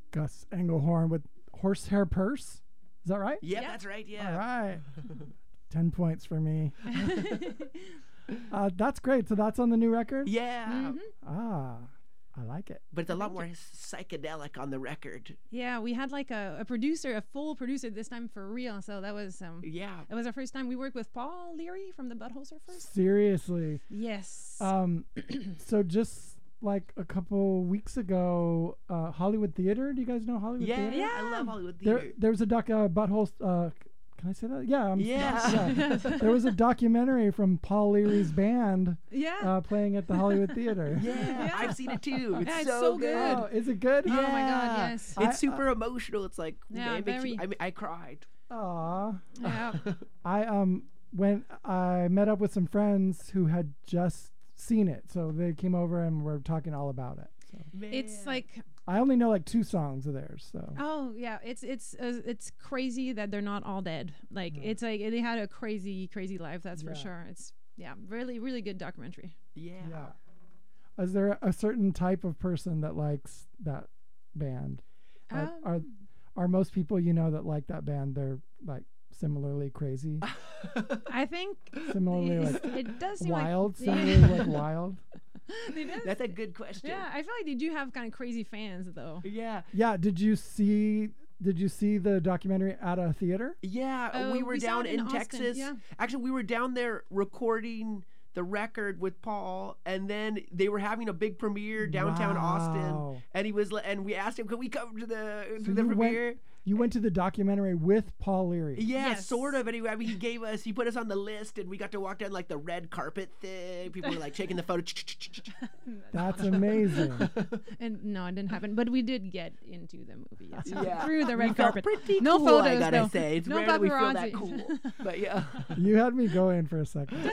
Gus Engelhorn with Horsehair Purse. Is that right? Yeah, that's right. Yeah. All right. 10 points for me. That's great. So that's on the new record? Yeah. Ah, I like it. But it's a lot more psychedelic on the record. Yeah, we had like a producer, a full producer this time for real. So that was Yeah. it was our first time. We worked with Paul Leary from the Butthole Surfers. Seriously. Yes. So just like a couple weeks ago, Hollywood Theater. Do you guys know Hollywood Theater? Yeah. I love Hollywood Theater. There was a Butthole. Can I say that? Yeah. Yeah. There was a documentary from Paul Leary's band yeah. playing at the Hollywood Theater. Yeah, I've seen it too. It's Yeah, it's so so good. good. Oh, is it good? Oh my God, yes. It's super emotional. It's like Yeah, it makes you, very. I cried. Aw. Yeah. When I met up with some friends who had just seen it, so they came over and were talking all about it. So It's like, I only know like 2 songs of theirs. So oh yeah, it's crazy that they're not all dead. Like it's like they had a crazy life. That's for sure. It's really good documentary. Yeah. Is there a certain type of person that likes that band? Are most people that like that band, they're like similarly crazy? I think Similarly it does seem wild? Like, Similarly like wild? That's a good question. Yeah, I feel like they do have kind of crazy fans though. Yeah. Yeah. Did you see the documentary at a theater? Yeah, we were we saw down it in in Austin, Texas. yeah. Actually, we were down there recording the record with Paul, and then they were having a big premiere downtown Austin. Wow. And and we asked him, "Can we come to the So the you premiere?" You went to the documentary with Paul Leary. Yeah, Yes. sort of. Anyway, I mean, he put us on the list, and we got to walk down like the red carpet thing. People were like taking the photo. That's amazing. And no, it didn't happen. But we did get into the movie Yeah. through the We red felt carpet. pretty No cool, photos, I gotta though. say. It's No rare that we feel that paparazzi. cool. But yeah. You had me going for a second.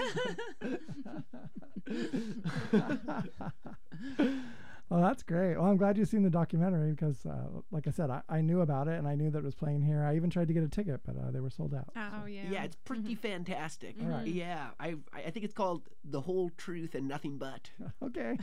Well, that's great. Well, I'm glad you've seen the documentary because, like I said, I knew about it and I knew that it was playing here. I even tried to get a ticket, but they were sold out. Oh yeah. Yeah, it's pretty fantastic. Right. Yeah, I think it's called The Whole Truth and Nothing But. Okay.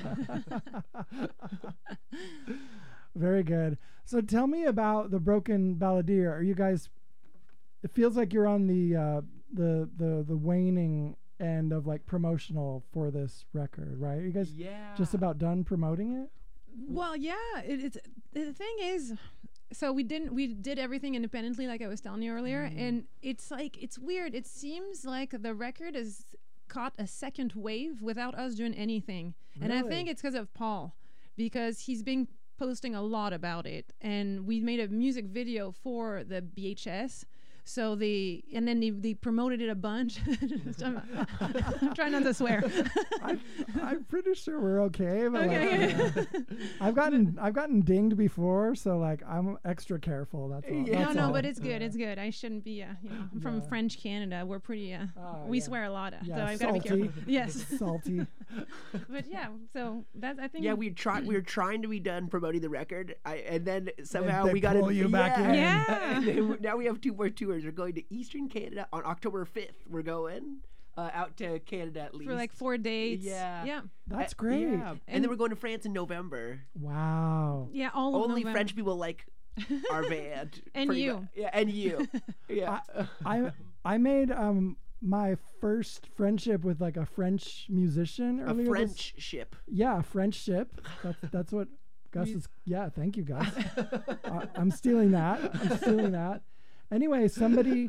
Very good. So tell me about the Broken Balladeer. Are you guys? It feels like you're on the waning end of like promotional for this record, right? Are you guys just about done promoting it? Well, yeah. It's the thing is, so we did everything independently, like I was telling you earlier, and it's like it's weird. It seems like the record has caught a second wave without us doing anything, and I Really? think it's because of Paul, because he's been posting a lot about it, and we made a music video for the BHS. So they promoted it a bunch. I'm trying not to swear. I'm pretty sure we're okay, but Okay. like, I've gotten dinged before, so like I'm extra careful. That's all. Yeah. That's No, all. but it's good. It's good. I shouldn't be. I'm from French Canada. We're pretty. We swear a lot. So Yeah, I've got to be salty. careful. Yes. Salty. But yeah. So that's I think. Yeah, we were trying to be done promoting the record, and then somehow They we got pull you back in. Yeah. And then now we have 2 more tours. We're going to Eastern Canada on October 5th. We're going out to Canada at least for like 4 dates. Yeah. Yeah. That's great. Yeah. And then we're going to France in November. Wow. Yeah. All of Only November. French people like our band. And pretty you. much. Yeah, and you. Yeah. I made my first friendship with like a French musician A earlier. French ship. Yeah, a French ship. That's what Gus is. Yeah, thank you, Gus. I'm stealing that. Anyway, somebody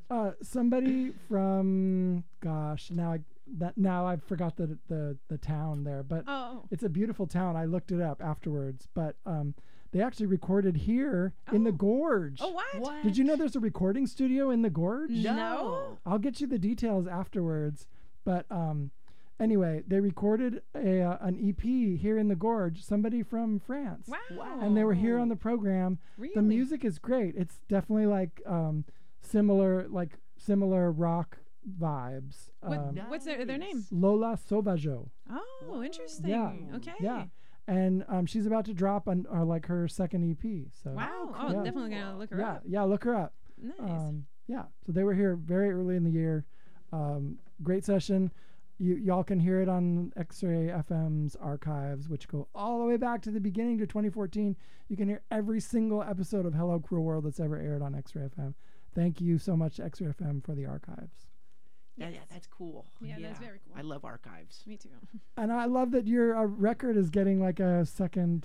from now I forgot the town there, but Oh. it's a beautiful town. I looked it up afterwards, but they actually recorded here in the Gorge. Oh what? Did you know there's a recording studio in the Gorge? No. I'll get you the details afterwards. But anyway, they recorded an EP here in the Gorge. Somebody from France. Wow. And they were here on the program. Really? The music is great. It's definitely like similar rock vibes. What's their name? Lola Sauvageau. Oh, interesting. Yeah. Okay. Yeah. And she's about to drop on like her second EP. So Wow. Oh, Yeah. definitely gonna look her yeah, up. yeah, look her up. Nice. Yeah, so they were here very early in the year. Great session. y'all can hear it on X-Ray FM's archives, which go all the way back to the beginning to 2014. You can hear every single episode of Hello Cruel World that's ever aired on X-Ray FM. Thank you so much, X-Ray FM, for the archives. Yeah, that's cool. Yeah, that's very cool. I love archives. Me too. And I love that your record is getting like a second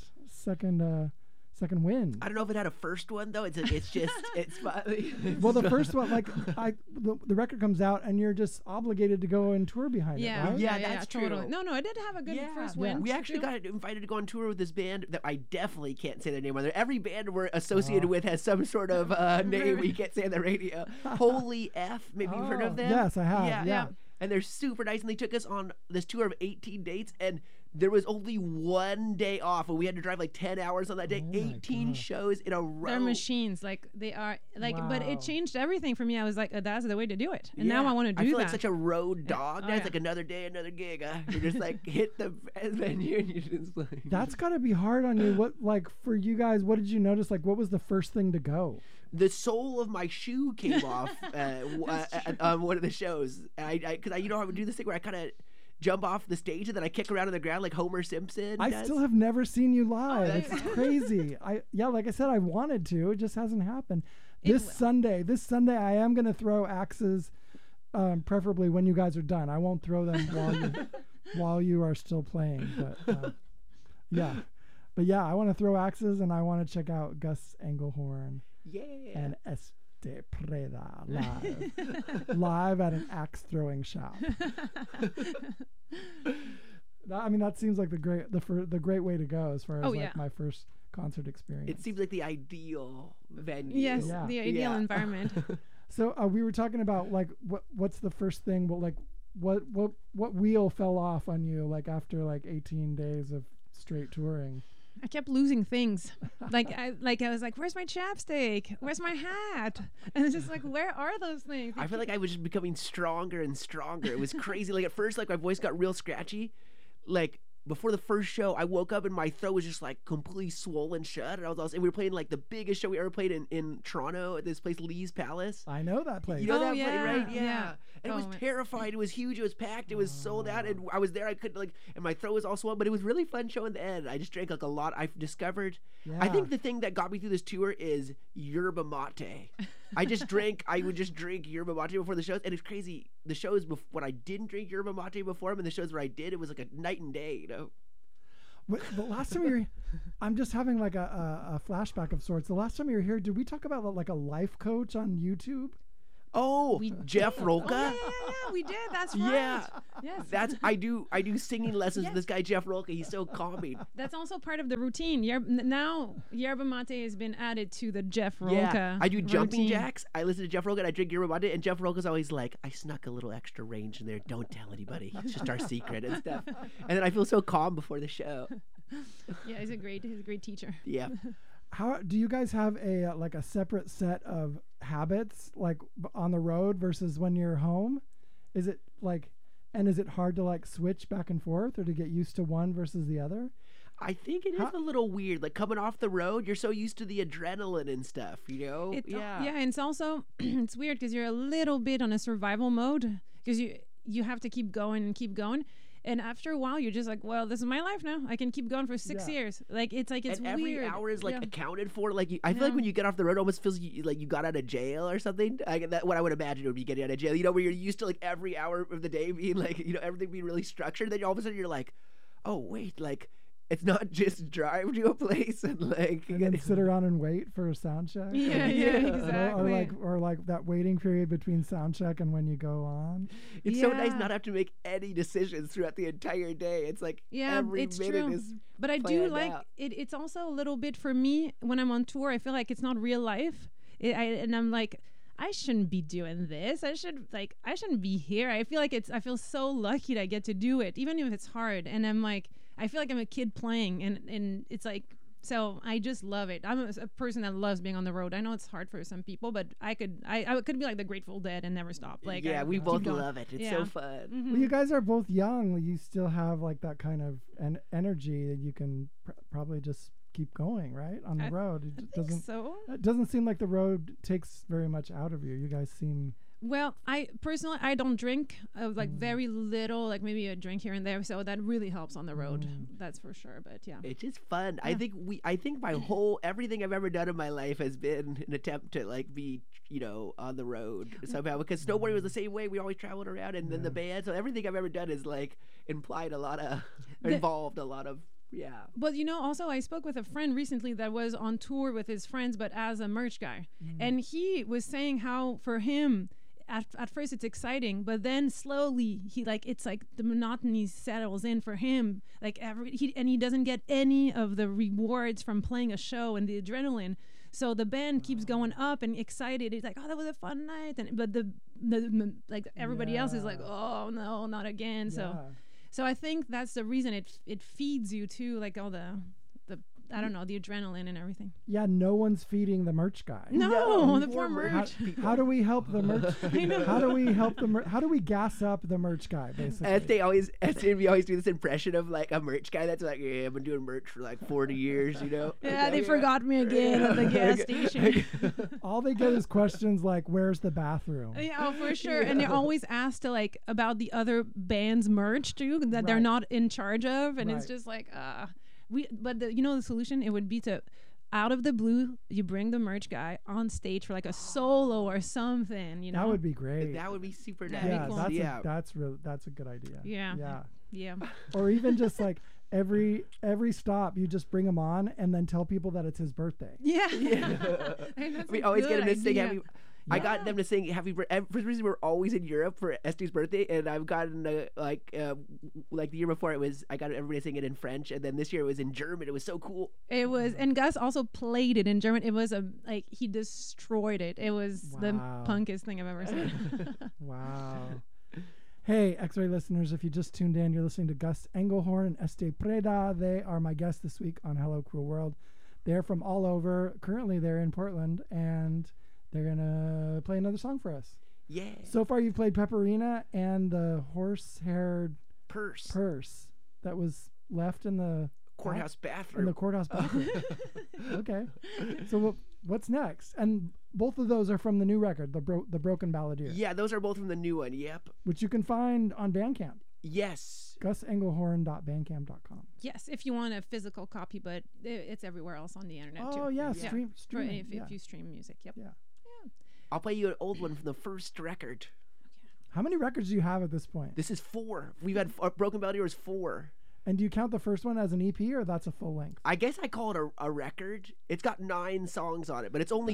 win. I don't know if it had a first one though. It's just it's funny. Well, the first one, like the record comes out, and you're just obligated to go and tour behind it, right? Yeah, that's true. Totally. No, I did have a good first win. We actually got invited to go on tour with this band that I definitely can't say their name on. Every band we're associated with has some sort of name we can't say on the radio. Holy F, maybe you've heard of them? Yes, I have. Yeah. And they're super nice, and they took us on this tour of 18 dates, and there was only one day off, and we had to drive like 10 hours on that day. 18 shows in a row. They're machines, like they are, like. Wow. But it changed everything for me. I was like, that's the way to do it, and now I want to do I feel that. like such a road dog. Oh, That's like another day, another gig. You just like hit the venue, and you just like. That's got to be hard on you. What, like, for you guys, what did you notice? Like, what was the first thing to go? The sole of my shoe came off on one of the shows. Because you know I would do this thing where I kind of jump off the stage and then I kick around on the ground like Homer Simpson I does. still have never seen you live. that's- It's crazy. Like I said, I wanted to. It just hasn't happened. This Sunday, I am going to throw axes, preferably when you guys are done. I won't throw them while you are still playing. But yeah. But yeah, I want to throw axes, and I want to check out Gus Engelhorn and Este Preda live at an axe throwing shop. I mean, that seems like the great way to go as far as my first concert experience. It seems like the ideal venue. Yes, Yeah. the ideal environment. So we were talking about like what's the first thing? Well, like what wheel fell off on you like after like 18 days of straight touring? I kept losing things. I was like, where's my chapstick? Where's my hat? And it's just like, where are those things? I feel like I was just becoming stronger and stronger. It was crazy. Like at first, like my voice got real scratchy. Like before the first show, I woke up and my throat was just like completely swollen shut. And and we were playing like the biggest show we ever played in Toronto at this place, Lee's Palace. I know that place. You know that yeah, place, right? yeah. And it was terrified. It was huge. It was packed. It was sold out. And I was there. I couldn't and my throat was all swollen. But it was really fun show in the end. I just drank like a lot. I've discovered. Yeah. I think the thing that got me through this tour is yerba mate. I would just drink yerba mate before the shows, and it's crazy. The shows when I didn't drink yerba mate before them, and the shows where I did, it was like a night and day. You know. But the last time you were, I'm just having like a flashback of sorts. The last time you were here, did we talk about like a life coach on YouTube? Oh, Jeff Rolka. Yeah, we did. That's right. Yeah. Yes. I do singing lessons with this guy Jeff Rolka. He's so calming. That's also part of the routine. Now yerba mate has been added to the Jeff Rolka. Yeah, I do jumping routine. jacks. I listen to Jeff Rolka and I drink yerba mate, and Jeff Rolka's always like, I snuck a little extra range in there. Don't tell anybody. It's just our secret and stuff. And then I feel so calm before the show. Yeah, he's a great teacher. Yeah. How do you guys have a like a separate set of habits like on the road versus when you're home? Is it like, and is it hard to like switch back and forth or to get used to one versus the other? I think it is a little weird. Like coming off the road, you're so used to the adrenaline and stuff, you know? Yeah, and it's also it's weird because you're a little bit on a survival mode because you have to keep going and keep going. And after a while, you're just like, well, this is my life now. I can keep going for 6 years. Like it's and weird. every hour is like accounted for. Like I feel like when you get off the road, it almost feels like you got out of jail or something. What I would imagine would be getting out of jail. You know, where you're used to like every hour of the day being like, you know, everything being really structured. Then all of a sudden you're like, oh wait, like it's not just drive to a place and like and then sit around and wait for a sound check. Yeah, exactly. Or like that waiting period between sound check and when you go on. It's so nice not have to make any decisions throughout the entire day. It's like every it's minute true. is But I do planned like out. it. It's also a little bit for me when I'm on tour. I feel like it's not real life. And I'm like, I shouldn't be doing this. I shouldn't be here. I feel so lucky that I get to do it, even if it's hard. And I'm like, I feel like I'm a kid playing, and it's like, so I just love it. I'm a person that loves being on the road. I know it's hard for some people, but I could be like the Grateful Dead and never stop. Like, we keep both going. love it. It's so fun. Mm-hmm. Well, you guys are both young. You still have like that kind of energy that you can probably just keep going, right? On the road. It doesn't so. It doesn't seem like the road takes very much out of you. You guys seem Well, I personally I don't drink. Like very little, like maybe a drink here and there. So that really helps on the road. That's for sure. But yeah. It's just fun. Yeah. I think my whole everything I've ever done in my life has been an attempt to like be, you know, on the road somehow, because snowboarding was the same way. We always traveled around, and then the band. So everything I've ever done is like implied a lot of involved a lot of But you know, also I spoke with a friend recently that was on tour with his friends, but as a merch guy, and he was saying how for him. At first it's exciting, but then slowly it's like the monotony settles in for him. Like he doesn't get any of the rewards from playing a show and the adrenaline. So the band keeps going up and excited. It's like, oh, that was a fun night, but the like everybody else is like, oh no, not again. So I think that's the reason it feeds you too, like all the I don't know, the adrenaline and everything. Yeah, no one's feeding the merch guy. No, the poor merch. How do we help the merch? How do we help the How do we gas up the merch guy, basically? As we always do this impression of like a merch guy that's like, yeah, I've been doing merch for like 40 years, you know? Yeah, they forgot me again at the gas station. All they get is questions like, where's the bathroom? Yeah, oh, for sure. And they're always asked to like about the other band's merch too, that they're not in charge of. And it's just like, the solution, it would be to, out of the blue, you bring the merch guy on stage for like a solo or something, you know? That would be great. That would be super nice. Yeah, that's a good idea. Yeah. Or even just like every stop, you just bring him on and then tell people that it's his birthday. Yeah. We always get him to sing I got them to sing Happy Birthday. For some reason, we're always in Europe for Este's birthday, and I've gotten like the year before I got everybody to sing it in French, and then this year it was in German. It was so cool. It was, and Gus also played it in German. It was he destroyed it. It was the punkest thing I've ever seen. Wow. Hey, X-Ray listeners, if you just tuned in, you're listening to Gus Engelhorn and Este Preda. They are my guests this week on Hello Cruel World. They're from all over. Currently, they're in Portland, and they're going to play another song for us. Yeah. So far, you've played Pepperina and the horse-haired purse that was left in the courthouse bathroom. In the courthouse bathroom. Okay. So what's next? And both of those are from the new record, the Broken Balladeer. Yeah, those are both from the new one. Yep. Which you can find on Bandcamp. Yes. GusEngelhorn.bandcamp.com. Yes, if you want a physical copy, but it's everywhere else on the internet too. Oh yeah, streaming. If you stream music. Yep. Yeah. I'll play you an old one from the first record. How many records do you have at this point? This is 4. We've had Broken Balladeer is 4. And do you count the first one as an EP or that's a full length? I guess I call it a record. It's got 9 songs on it, but it's only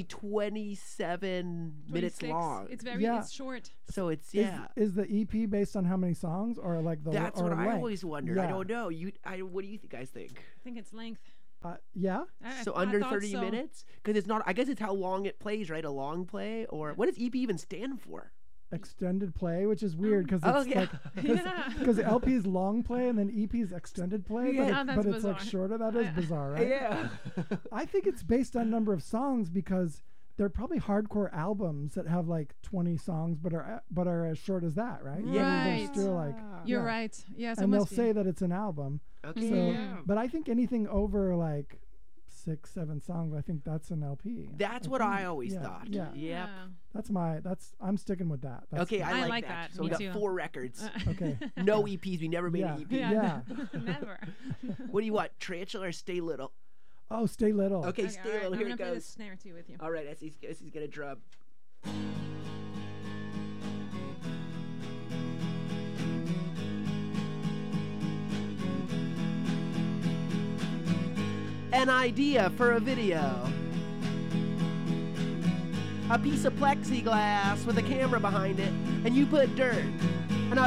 27 minutes long. It's it's short. So it's Is the EP based on how many songs or like the That's what length? I always wondered. Yeah. I don't know. What do you guys think? I think it's length. Yeah. So under 30 minutes? Because it's not. I guess it's how long it plays, right? A long play, or what does EP even stand for? Extended play, which is weird because because LP is long play and then EP is extended play, but it's like shorter. That is bizarre, right? Yeah. I think it's based on number of songs because there are probably hardcore albums that have like 20 songs but are as short as that, right? Yeah, they're still like you're right. Yeah, so and they'll say that it's an album. Okay. So, but I think anything over like 6-7 songs, I think that's an LP. That's what I always thought. Yeah. Yep. I'm sticking with that. Okay, I like that. So we got 4 records. Okay. No EPs. We never made an EP. Yeah. Never. What do you want? Tarantula or Stay Little? Oh, Stay Little. Okay, Stay Little. I'm Here gonna it play the goes. snare too with you. All right, Essie's gonna drum. An idea for a video. A piece of plexiglass with a camera behind it, and you put dirt